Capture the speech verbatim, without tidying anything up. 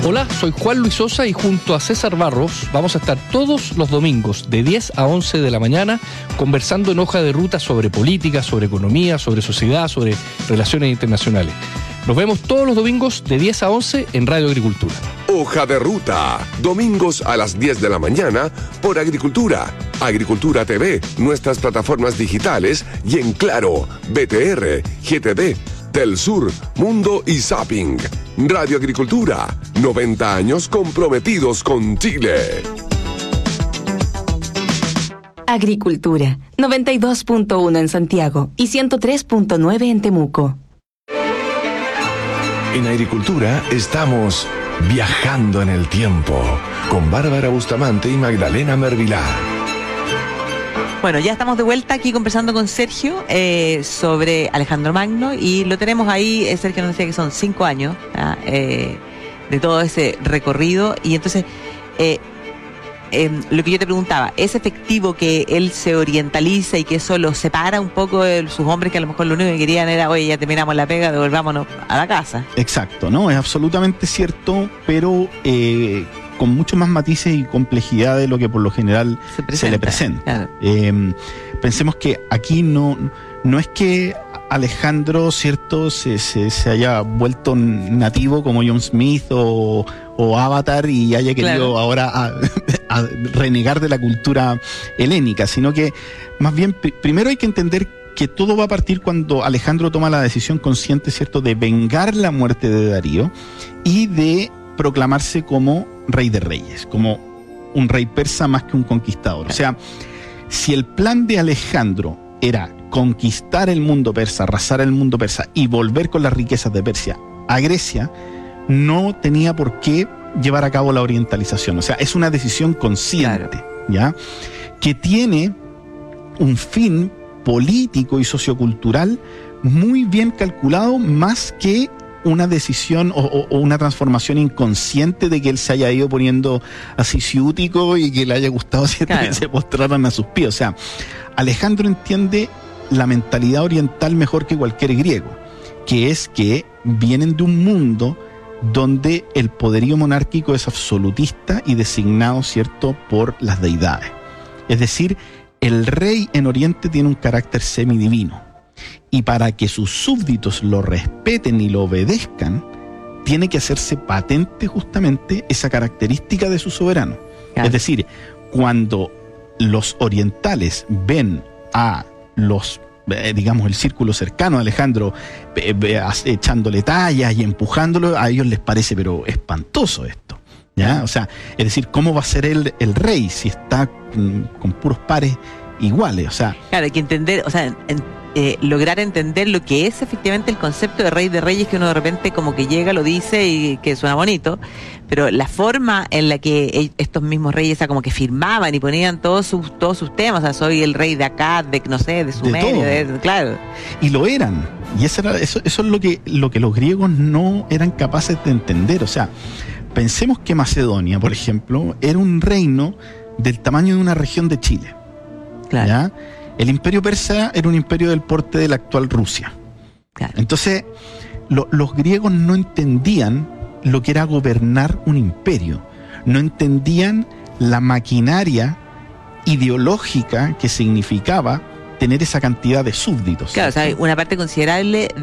Hola, soy Juan Luis Sosa y junto a César Barros vamos a estar todos los domingos de diez a once de la mañana conversando en Hoja de Ruta sobre política, sobre economía, sobre sociedad, sobre relaciones internacionales. Nos vemos todos los domingos de diez a once en Radio Agricultura. Hoja de Ruta, domingos a las diez de la mañana por Agricultura, Agricultura T V, nuestras plataformas digitales y en Claro, B T R, G T D, Telsur, Mundo y Zapping. Radio Agricultura, noventa años comprometidos con Chile. Agricultura, noventa y dos punto uno en Santiago y ciento tres punto nueve en Temuco. En Agricultura estamos viajando en el tiempo con Bárbara Bustamante y Magdalena Mervilá. Bueno, ya estamos de vuelta aquí conversando con Sergio eh, sobre Alejandro Magno y lo tenemos ahí. eh, Sergio nos decía que son cinco años ¿ah? eh, de todo ese recorrido y entonces eh, eh, lo que yo te preguntaba, ¿es efectivo que él se orientaliza y que eso lo separa un poco de sus hombres que a lo mejor lo único que querían era, oye, ya terminamos la pega, devolvámonos a la casa? Exacto, ¿no? Es absolutamente cierto, pero eh, con mucho más matices y complejidad de lo que por lo general se, presenta, se le presenta. Claro. Eh, pensemos que aquí no, no es que Alejandro, ¿cierto?, se, se, se haya vuelto nativo como John Smith o, o Avatar y haya querido claro. ahora a, a renegar de la cultura helénica, sino que más bien pr- primero hay que entender que todo va a partir cuando Alejandro toma la decisión consciente, ¿cierto?, de vengar la muerte de Darío y de proclamarse como rey de reyes, como un rey persa más que un conquistador. O sea, si el plan de Alejandro era conquistar el mundo persa, arrasar el mundo persa y volver con las riquezas de Persia a Grecia, no tenía por qué llevar a cabo la orientalización. O sea, es una decisión consciente, claro. ¿ya? Que tiene un fin político y sociocultural muy bien calculado, más que una decisión o, o, o una transformación inconsciente de que él se haya ido poniendo así ciútico y que le haya gustado ¿cierto? Claro. Que se postraran a sus pies. O sea, Alejandro entiende la mentalidad oriental mejor que cualquier griego, que es que vienen de un mundo donde el poderío monárquico es absolutista y designado, ¿cierto?, por las deidades. Es decir, el rey en Oriente tiene un carácter semidivino. Y para que sus súbditos lo respeten y lo obedezcan, tiene que hacerse patente justamente esa característica de su soberano. Claro. Es decir, cuando los orientales ven a los, eh, digamos, el círculo cercano a Alejandro eh, eh, echándole tallas y empujándolo, a ellos les parece pero espantoso esto, ¿ya? O sea, es decir, ¿cómo va a ser él el rey si está con, con puros pares iguales? O sea, claro, hay que entender, o sea, en, Eh, lograr entender lo que es efectivamente el concepto de rey de reyes, que uno de repente como que llega, lo dice y que suena bonito, pero la forma en la que estos mismos reyes, o sea, como que firmaban y ponían todos sus todos sus temas, o sea, soy el rey de Akkad, de no sé, de Sumerio, de de, claro. Y lo eran, y eso, era, eso, eso es lo que, lo que los griegos no eran capaces de entender. O sea, pensemos que Macedonia, por ejemplo, era un reino del tamaño de una región de Chile. Claro. ¿Ya? El imperio persa era un imperio del porte de la actual Rusia. Claro. Entonces, lo, los griegos no entendían lo que era gobernar un imperio. No entendían la maquinaria ideológica que significaba tener esa cantidad de súbditos. Claro, o sea, una parte considerable